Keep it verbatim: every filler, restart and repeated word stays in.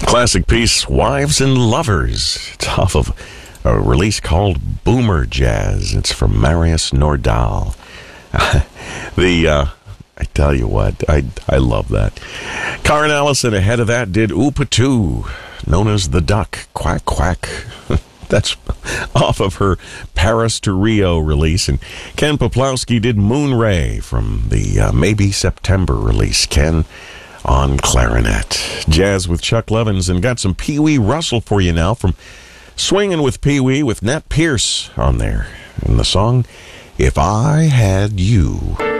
Classic piece, Wives and Lovers. It's off of a release called Boomer Jazz. It's from Marius Nordal. the, uh, I tell you what, I, I love that. Karen Allison ahead of that did Oopatoo, known as The Duck, Quack Quack. That's off of her Paris to Rio release. And Ken Poplowski did Moonray from the uh, Maybe September release. Ken on clarinet. Jazz with Chuck Levins, and got some Pee Wee Russell for you now from Swinging with Pee Wee with Nat Pierce on there. And the song, If I Had You.